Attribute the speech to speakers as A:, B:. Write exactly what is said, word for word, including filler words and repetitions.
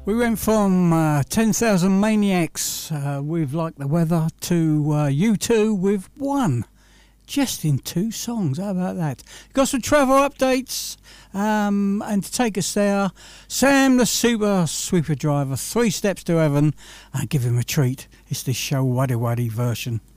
A: We went from uh, ten thousand Maniacs uh, with Like the Weather to uh, U two with One. Just in two songs, how about that? Got some travel updates, um, and to take us there, Sam the Super Sweeper Driver, Three Steps to Heaven, and give him a treat. It's the Show Waddy Waddy version.